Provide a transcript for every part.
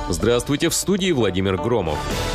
Здравствуйте, в студии Владимир Громов.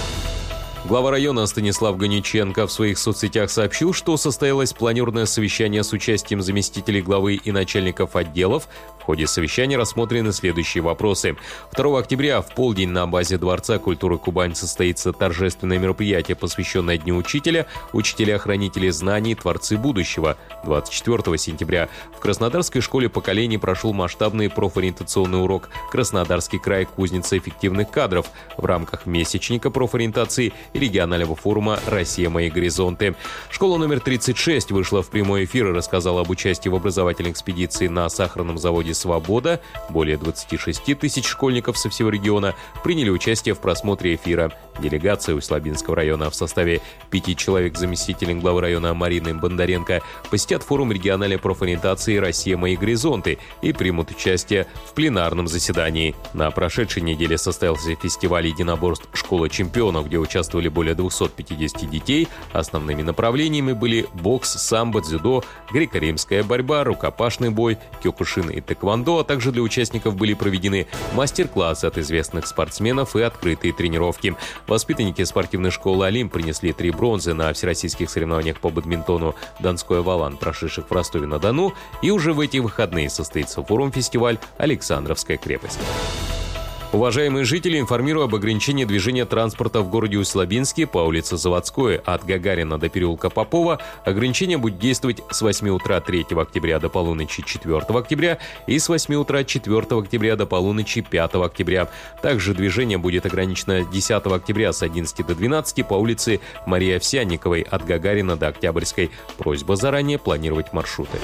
Глава района Станислав Ганиченко в своих соцсетях сообщил, что состоялось планерное совещание с участием заместителей главы и начальников отделов. В ходе совещания рассмотрены следующие вопросы. 2 октября в полдень на базе Дворца культуры Кубань состоится торжественное мероприятие, посвященное Дню учителя, учителя-хранители знаний, творцы будущего. 24 сентября в Краснодарской школе поколений прошел масштабный профориентационный урок «Краснодарский край. Кузница эффективных кадров» в рамках месячника профориентации и регионального форума «Россия. Мои горизонты». Школа номер 36 вышла в прямой эфир и рассказала об участии в образовательной экспедиции на сахарном заводе «Свобода». Более 26 тысяч школьников со всего региона приняли участие в просмотре эфира. Делегация Усть-Лабинского района в составе 5 человек, заместителей главы района Марины Бондаренко, посетят форум региональной профориентации «Россия. Мои горизонты» и примут участие в пленарном заседании. На прошедшей неделе состоялся фестиваль единоборств «Школа чемпионов», где участвовали более 250 детей. Основными направлениями были бокс, самбо, дзюдо, греко-римская борьба, рукопашный бой, кёкушин и тэквондо, а также для участников были проведены мастер-классы от известных спортсменов и открытые тренировки. Воспитанники спортивной школы «Олимп» принесли 3 бронзы на всероссийских соревнованиях по бадминтону «Донской Валан», прошедших в Ростове-на-Дону, и уже в эти выходные состоится форум-фестиваль «Александровская крепость». Уважаемые жители, информирую об ограничении движения транспорта в городе Усть-Лабинске по улице Заводской от Гагарина до переулка Попова. Ограничение будет действовать с 8 утра 3 октября до полуночи 4 октября и с 8 утра 4 октября до полуночи 5 октября. Также движение будет ограничено 10 октября с 11 до 12 по улице Марии Овсянниковой от Гагарина до Октябрьской. Просьба заранее планировать маршруты.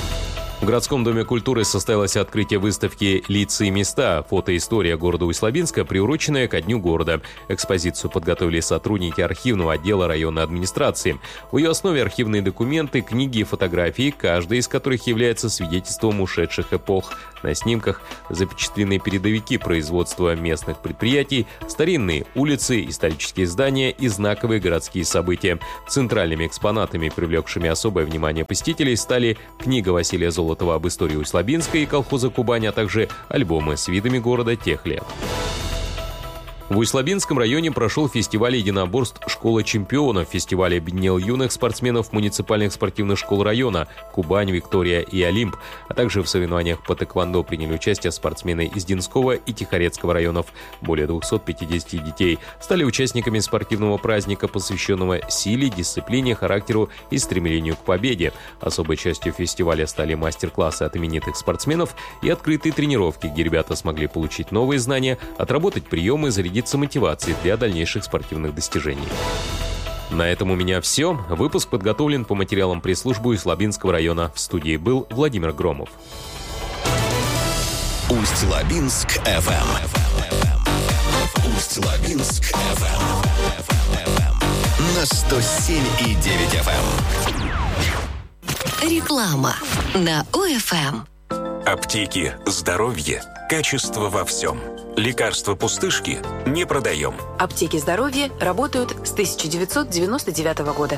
В городском доме культуры состоялось открытие выставки «Лица и места. Фотоистория города Усть-Лабинска», приуроченная ко Дню города. Экспозицию подготовили сотрудники архивного отдела районной администрации. В ее основе архивные документы, книги и фотографии, каждая из которых является свидетельством ушедших эпох. На снимках запечатлены передовики производства местных предприятий, старинные улицы, исторические здания и знаковые городские события. Центральными экспонатами, привлекшими особое внимание посетителей, стали книга Василия Золотова об истории Усть-Лабинска и колхоза «Кубань», а также альбомы с видами города тех лет. В Усть-Лабинском районе прошел фестиваль единоборств «Школа чемпионов». Фестиваль объединил юных спортсменов муниципальных спортивных школ района «Кубань», «Виктория» и «Олимп». А также в соревнованиях по тэквондо приняли участие спортсмены из Динского и Тихорецкого районов. Более 250 детей стали участниками спортивного праздника, посвященного силе, дисциплине, характеру и стремлению к победе. Особой частью фестиваля стали мастер-классы от именитых спортсменов и открытые тренировки, где ребята смогли получить новые знания, отработать приемы, зарядиться мотивацией для дальнейших спортивных достижений. На этом у меня все. Выпуск подготовлен по материалам пресс-службы Усть-Лабинского района. В студии был Владимир Громов. Усть-Лабинск FM. Усть-Лабинск FM. На 107,9 FM. Реклама на УФМ. Аптеки, здоровье, качество во всем. Лекарства-пустышки не продаем. Аптеки здоровья работают с 1999 года.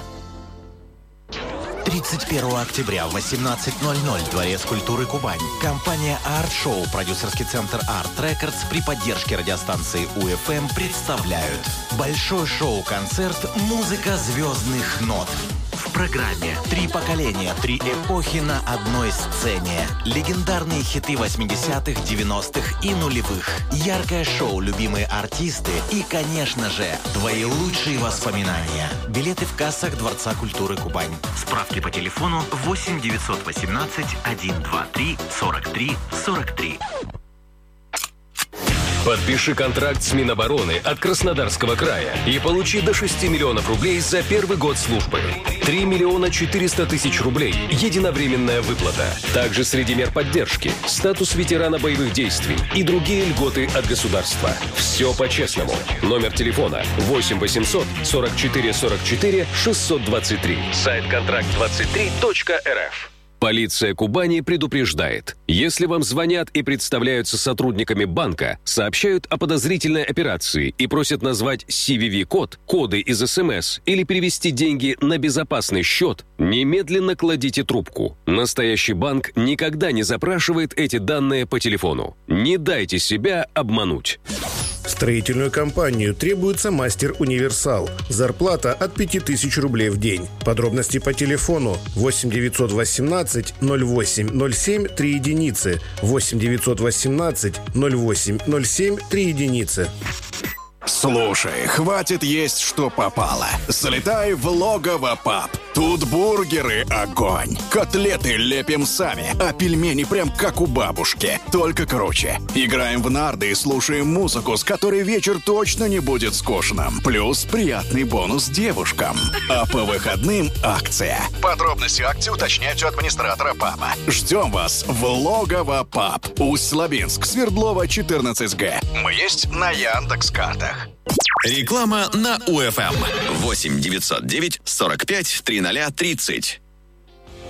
31 октября в 18:00 Дворец культуры Кубань. Компания Art Show, продюсерский центр Art Records при поддержке радиостанции УФМ представляют большой шоу-концерт «Музыка звездных нот». В программе 3 поколения, 3 эпохи на одной сцене. Легендарные хиты 80-х, 90-х и нулевых. Яркое шоу, любимые артисты и, конечно же, твои лучшие воспоминания. Билеты в кассах Дворца культуры Кубань. Справки по телефону 8 918 123 43 43. Подпиши контракт с Минобороны от Краснодарского края и получи до 6 миллионов рублей за первый год службы. 3 миллиона 400 тысяч рублей – единовременная выплата. Также среди мер поддержки – статус ветерана боевых действий и другие льготы от государства. Все по-честному. Номер телефона 8 800 44 44 623. Сайт контракт23.рф. Полиция Кубани предупреждает. Если вам звонят и представляются сотрудниками банка, сообщают о подозрительной операции и просят назвать CVV-код, коды из СМС или перевести деньги на безопасный счет, немедленно кладите трубку. Настоящий банк никогда не запрашивает эти данные по телефону. Не дайте себя обмануть. строительную компанию требуется мастер-универсал. Зарплата от 5000 рублей в день. Подробности по телефону 8 918 08 07 3 единицы. 8 918 08 07 3 единицы. Слушай, хватит есть, что попало. Залетай в логово ПАП. Тут бургеры огонь. Котлеты лепим сами, а пельмени прям как у бабушки. Только круче. Играем в нарды и слушаем музыку, с которой вечер точно не будет скучным. Плюс приятный бонус девушкам. А по выходным акция. Подробности акции уточняйте у администратора ПАПа. Ждем вас в логово ПАП. Усть-Лабинск, Свердлова, 14Г. Мы есть на Яндекс.Картах. Реклама на УФМ. 8 909 45 00 30.